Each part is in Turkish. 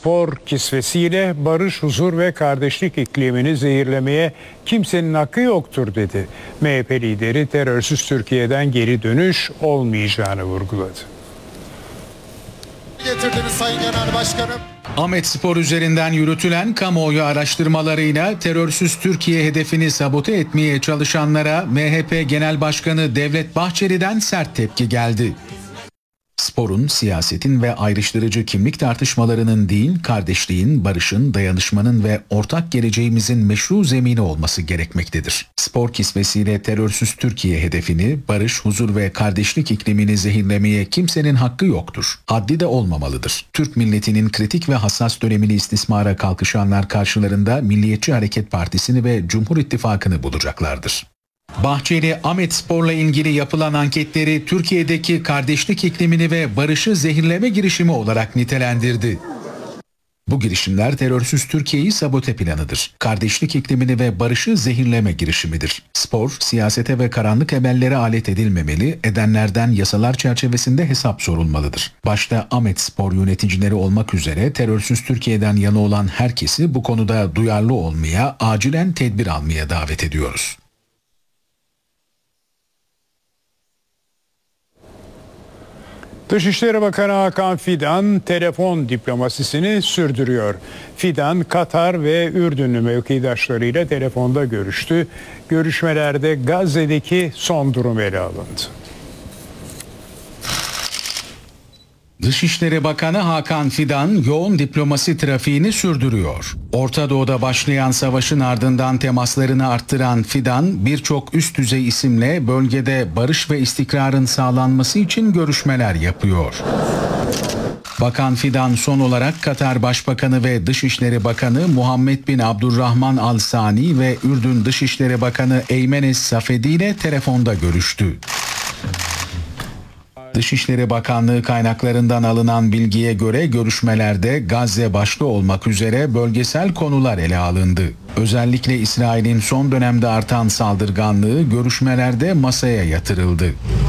spor kisvesiyle barış, huzur ve kardeşlik iklimini zehirlemeye kimsenin hakkı yoktur dedi. MHP lideri terörsüz Türkiye'den geri dönüş olmayacağını vurguladı. Getirdiniz Sayın Genel Başkanım. Ahmetspor üzerinden yürütülen kamuoyu araştırmalarıyla terörsüz Türkiye hedefini sabote etmeye çalışanlara MHP Genel Başkanı Devlet Bahçeli'den sert tepki geldi. Sporun, siyasetin ve ayrıştırıcı kimlik tartışmalarının değil, kardeşliğin, barışın, dayanışmanın ve ortak geleceğimizin meşru zemini olması gerekmektedir. Spor kisvesiyle terörsüz Türkiye hedefini, barış, huzur ve kardeşlik iklimini zehirlemeye kimsenin hakkı yoktur. Haddi de olmamalıdır. Türk milletinin kritik ve hassas dönemini istismara kalkışanlar karşılarında Milliyetçi Hareket Partisi'ni ve Cumhur İttifakı'nı bulacaklardır. Bahçeli, Ahmetspor'la ilgili yapılan anketleri Türkiye'deki kardeşlik iklimini ve barışı zehirleme girişimi olarak nitelendirdi. Bu girişimler terörsüz Türkiye'yi sabote planıdır. Kardeşlik iklimini ve barışı zehirleme girişimidir. Spor, siyasete ve karanlık emellere alet edilmemeli, edenlerden yasalar çerçevesinde hesap sorulmalıdır. Başta Ahmetspor yöneticileri olmak üzere terörsüz Türkiye'den yana olan herkesi bu konuda duyarlı olmaya, acilen tedbir almaya davet ediyoruz. Dışişleri Bakanı Hakan Fidan telefon diplomasisini sürdürüyor. Fidan, Katar ve Ürdünlü mevkidaşlarıyla telefonda görüştü. Görüşmelerde Gazze'deki son durum ele alındı. Dışişleri Bakanı Hakan Fidan yoğun diplomasi trafiğini sürdürüyor. Orta Doğu'da başlayan savaşın ardından temaslarını arttıran Fidan birçok üst düzey isimle bölgede barış ve istikrarın sağlanması için görüşmeler yapıyor. Bakan Fidan son olarak Katar Başbakanı ve Dışişleri Bakanı Muhammed bin Abdurrahman Al Sani ve Ürdün Dışişleri Bakanı Eymenes Safedi ile telefonda görüştü. Dışişleri Bakanlığı kaynaklarından alınan bilgiye göre görüşmelerde Gazze başta olmak üzere bölgesel konular ele alındı. Özellikle İsrail'in son dönemde artan saldırganlığı görüşmelerde masaya yatırıldı.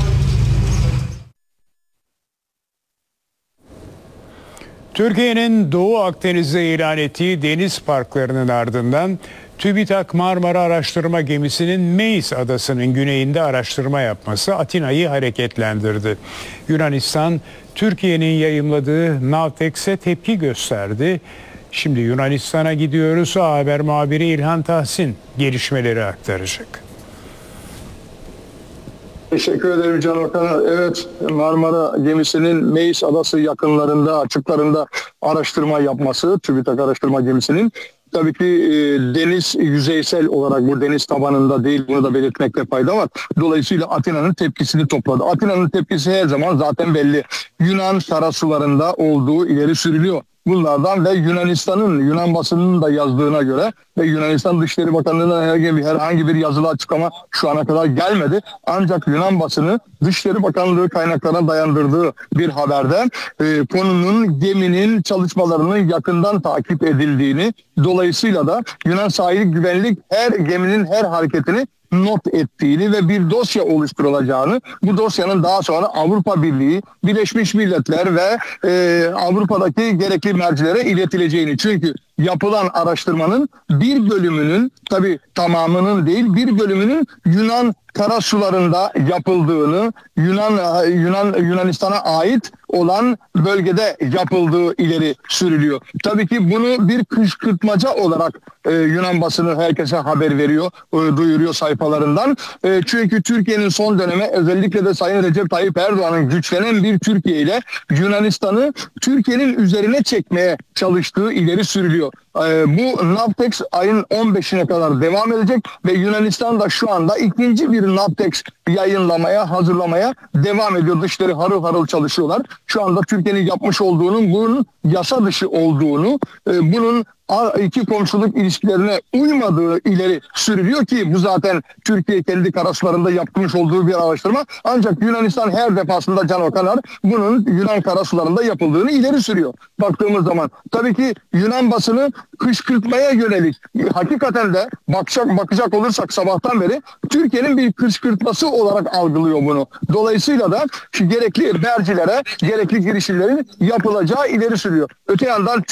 Türkiye'nin Doğu Akdeniz'de ilan ettiği deniz parklarının ardından TÜBİTAK Marmara Araştırma Gemisi'nin Meis Adası'nın güneyinde araştırma yapması Atina'yı hareketlendirdi. Yunanistan, Türkiye'nin yayımladığı Navtex'e tepki gösterdi. Şimdi Yunanistan'a gidiyoruz. Haber muhabiri İlhan Tahsin gelişmeleri aktaracak. Teşekkür ederim Can Okan. Evet, Marmara gemisinin Meis Adası yakınlarında, açıklarında araştırma yapması, TÜBİTAK araştırma gemisinin tabii ki deniz yüzeysel olarak bu deniz tabanında değil, bunu da belirtmekte fayda var. Dolayısıyla Atina'nın tepkisini topladı. Atina'nın tepkisi her zaman zaten belli. Yunan karasularında olduğu ileri sürülüyor. Bunlardan ve Yunan basınının da yazdığına göre ve Yunanistan Dışişleri Bakanlığı'ndan herhangi bir yazılı açıklama şu ana kadar gelmedi. Ancak Yunan basını Dışişleri Bakanlığı kaynaklarına dayandırdığı bir haberde konunun geminin çalışmalarının yakından takip edildiğini, dolayısıyla da Yunan Sahil Güvenlik geminin her hareketini not ettiğini ve bir dosya oluşturulacağını, bu dosyanın daha sonra Avrupa Birliği, Birleşmiş Milletler ve Avrupa'daki gerekli mercilere iletileceğini. Çünkü yapılan araştırmanın bir bölümünün, tabii tamamının değil, bir bölümünün Yunan karasularında yapıldığını, Yunanistan'a ait olan bölgede yapıldığı ileri sürülüyor. Tabii ki bunu bir kışkırtmaca olarak Yunan basını herkese haber veriyor, duyuruyor sayfalarından. Çünkü Türkiye'nin son döneme, özellikle de Sayın Recep Tayyip Erdoğan'ın güçlenen bir Türkiye ile Yunanistan'ı Türkiye'nin üzerine çekmeye çalıştığı ileri sürülüyor. Bu Navtex ayın 15'ine kadar devam edecek ve Yunanistan da şu anda ikinci bir Navtex yayınlamaya, hazırlamaya devam ediyor. Dışları harıl harıl çalışıyorlar. Şu anda Türkiye'nin yapmış olduğunun bunun yasa dışı olduğunu, bunun iki komşuluk ilişkilerine uymadığı ileri sürülüyor ki bu zaten Türkiye kendi karasularında yapmış olduğu bir araştırma. Ancak Yunanistan her defasında Can Okanar bunun Yunan karasularında yapıldığını ileri sürüyor. Baktığımız zaman tabii ki Yunan basını kışkırtmaya yönelik, hakikaten de bakacak olursak sabahtan beri Türkiye'nin bir kışkırtması olarak algılıyor bunu. Dolayısıyla da gerekli mercilere, gerekli girişimlerin yapılacağı ileri sürüyor. Öte yandan